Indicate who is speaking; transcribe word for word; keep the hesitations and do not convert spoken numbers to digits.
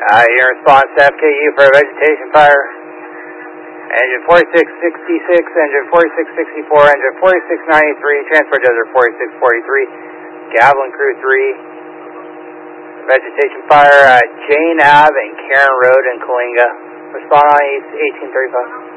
Speaker 1: Uh, your response to F K U for a vegetation fire. Engine forty-six sixty-six, engine forty-six sixty-four, engine forty-six ninety-three, Transport Desert forty-six forty-three, Gavilan Crew three, vegetation fire at Jane Ave and Karen Road in Coalinga. Respond on eighteen thirty-five.